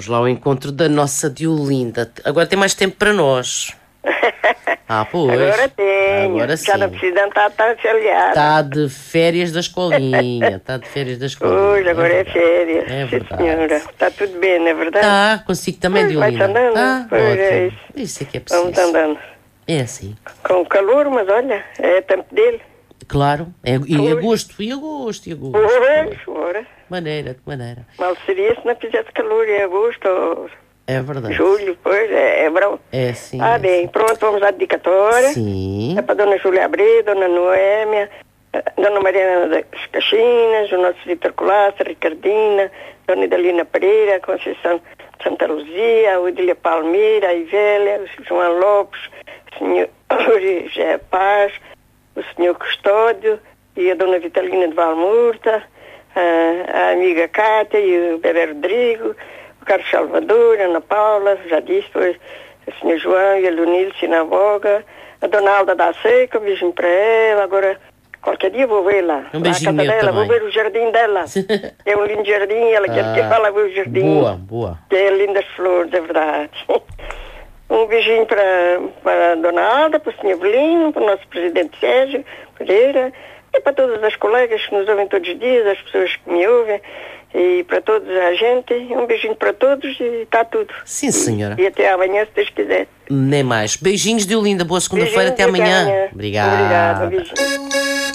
vamos lá ao encontro da nossa Diolinda. Agora tem mais tempo para nós. Ah, pois. Agora tenho. Agora Já sim. não precisam estar aliada. Está de férias da escolinha. Está de férias da escolinha. Hoje, agora é férias. É Sim, verdade. senhora. Está tudo bem, não é verdade? Tá, consigo também, Pois, vai-se Diolinda. andando. Tá, Pois, ótimo. é isso. Isso é que é Vamos preciso. andando. É assim. Com o calor, mas olha, é tempo dele. Claro. É, e Pois. agosto. Hoje, ora. Maneira, de maneira. Mal seria se não fizesse calor em agosto ou É verdade. julho, pois, é verão. É assim. Ah, é bem, pronto, vamos à dedicatória. assim. Sim. É para Dona Júlia Abreu, Dona Noémia, Dona Mariana das Caxinas, o nosso Vitor Colasso, Ricardina, Dona Idalina Pereira, Conceição Santa Luzia, o Idília Palmeira, a Ivélia, o João Lopes, o senhor José Paz, o senhor Custódio e a Dona Vitalina de Valmurta, a amiga Cátia e o bebê Rodrigo, o Carlos Salvador, a Ana Paula, já disse, pois, o senhor João e a Leonilde Sinagoga, a Dona Alda da Seca, um beijinho para ela. Agora, qualquer dia vou ver lá. Um Lá beijinho à casa meu dela, também. vou ver o jardim dela. É um lindo jardim, ela quer que eu vá ver o jardim. Boa. Que é lindas flores, é verdade. Um beijinho para a Dona Alda, para o senhor Belino, para o nosso presidente Sérgio Pereira, e para todas as colegas que nos ouvem todos os dias, as pessoas que me ouvem, e para toda a gente. Um beijinho para todos e está tudo. Sim, senhora. E até amanhã, se Deus quiser. Nem mais. Beijinhos, Diolinda. Boa segunda-feira. Beijinhos Até e amanhã. Obrigada. Obrigada, beijinho.